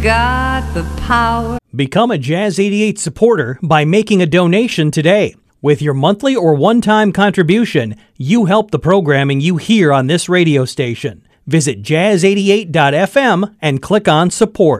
Got the power. Become a Jazz 88 supporter by making a donation today. With your monthly or one-time contribution, you help the programming you hear on this radio station. Visit jazz88.fm and click on support.